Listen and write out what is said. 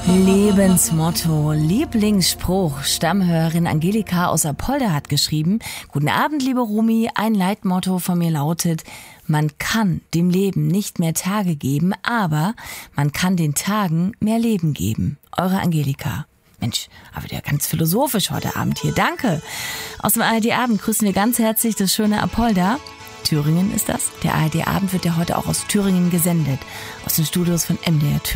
Lebensmotto, Lieblingsspruch. Stammhörerin Angelika aus Apolda hat geschrieben: Guten Abend, liebe Rumi. Ein Leitmotto von mir lautet: Man kann dem Leben nicht mehr Tage geben, aber man kann den Tagen mehr Leben geben. Eure Angelika. Mensch, aber wieder ganz philosophisch heute Abend hier. Danke. Aus dem ARD-Abend grüßen wir ganz herzlich das schöne Apolda. Thüringen ist das. Der ARD-Abend wird ja heute auch aus Thüringen gesendet. Aus den Studios von MDR Thüringen.